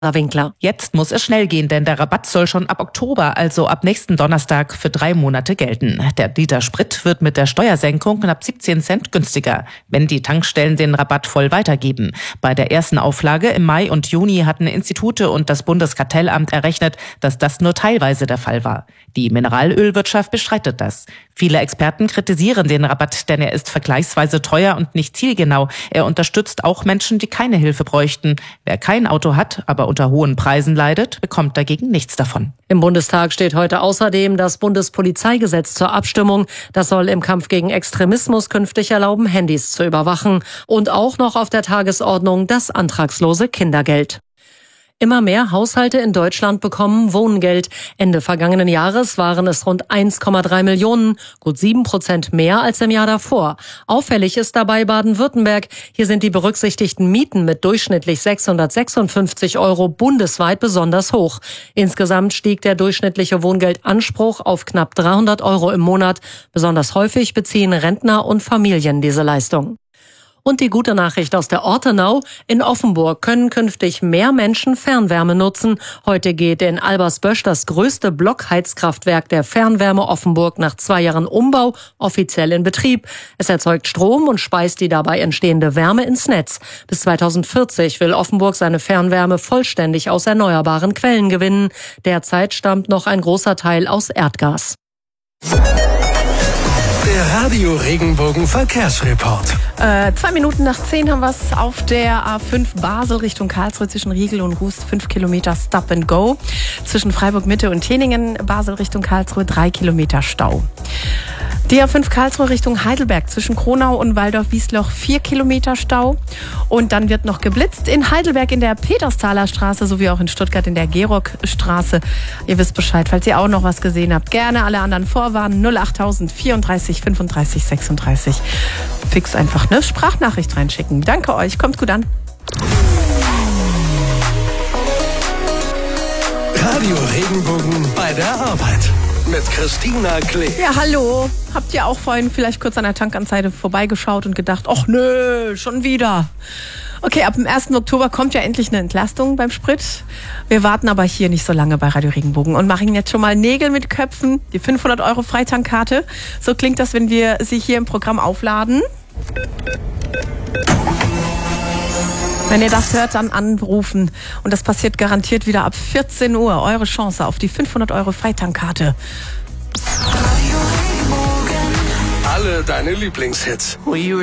Winkler. Jetzt muss es schnell gehen, denn der Rabatt soll schon ab Oktober, also ab nächsten Donnerstag, für 3 Monate gelten. Der Liter Sprit wird mit der Steuersenkung knapp 17 Cent günstiger, wenn die Tankstellen den Rabatt voll weitergeben. Bei der ersten Auflage im Mai und Juni hatten Institute und das Bundeskartellamt errechnet, dass das nur teilweise der Fall war. Die Mineralölwirtschaft bestreitet das. Viele Experten kritisieren den Rabatt, denn er ist vergleichsweise teuer und nicht zielgenau. Er unterstützt auch Menschen, die keine Hilfe bräuchten. Wer kein Auto hat, aber unter hohen Preisen leidet, bekommt dagegen nichts davon. Im Bundestag steht heute außerdem das Bundespolizeigesetz zur Abstimmung. Das soll im Kampf gegen Extremismus künftig erlauben, Handys zu überwachen. Und auch noch auf der Tagesordnung das antragslose Kindergeld. Immer mehr Haushalte in Deutschland bekommen Wohngeld. Ende vergangenen Jahres waren es rund 1,3 Millionen, gut 7% mehr als im Jahr davor. Auffällig ist dabei Baden-Württemberg. Hier sind die berücksichtigten Mieten mit durchschnittlich 656 € bundesweit besonders hoch. Insgesamt stieg der durchschnittliche Wohngeldanspruch auf knapp 300 € im Monat. Besonders häufig beziehen Rentner und Familien diese Leistung. Und die gute Nachricht aus der Ortenau: In Offenburg können künftig mehr Menschen Fernwärme nutzen. Heute geht in Albersbösch das größte Blockheizkraftwerk der Fernwärme Offenburg nach 2 Jahren Umbau offiziell in Betrieb. Es erzeugt Strom und speist die dabei entstehende Wärme ins Netz. Bis 2040 will Offenburg seine Fernwärme vollständig aus erneuerbaren Quellen gewinnen. Derzeit stammt noch ein großer Teil aus Erdgas. Der Radio Regenbogen Verkehrsreport. 2 Minuten nach 10 haben wir es auf der A5 Basel Richtung Karlsruhe zwischen Riegel und Rust. 5 Kilometer Stop and Go. Zwischen Freiburg Mitte und Teningen Basel Richtung Karlsruhe 3 Kilometer Stau. Die A5 Karlsruhe Richtung Heidelberg zwischen Kronau und Waldorf-Wiesloch 4 Kilometer Stau. Und dann wird noch geblitzt in Heidelberg in der Petersthaler Straße sowie auch in Stuttgart in der Gerockstraße. Ihr wisst Bescheid, falls ihr auch noch was gesehen habt. Gerne alle anderen vorwarnen. 08000 34 35 36. Fix einfach eine Sprachnachricht reinschicken. Danke euch, kommt gut an. Radio Regenbogen bei der Arbeit. Mit Christina Klee. Ja, hallo. Habt ihr auch vorhin vielleicht kurz an der Tankanzeige vorbeigeschaut und gedacht, ach nö, schon wieder? Okay, ab dem 1. Oktober kommt ja endlich eine Entlastung beim Sprit. Wir warten aber hier nicht so lange bei Radio Regenbogen und machen jetzt schon mal Nägel mit Köpfen. Die 500 € Freitankarte. So klingt das, wenn wir sie hier im Programm aufladen. Wenn ihr das hört, dann anrufen. Und das passiert garantiert wieder ab 14 Uhr. Eure Chance auf die 500 € Freitankarte. Alle deine Lieblingshits.